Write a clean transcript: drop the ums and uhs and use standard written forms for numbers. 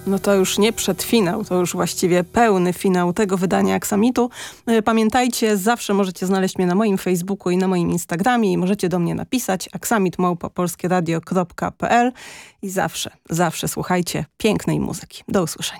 No to już nie przedfinał, to już właściwie pełny finał tego wydania Aksamitu. Pamiętajcie, zawsze możecie znaleźć mnie na moim Facebooku i na moim Instagramie i możecie do mnie napisać aksamit@polskieradio.pl i zawsze słuchajcie pięknej muzyki. Do usłyszenia.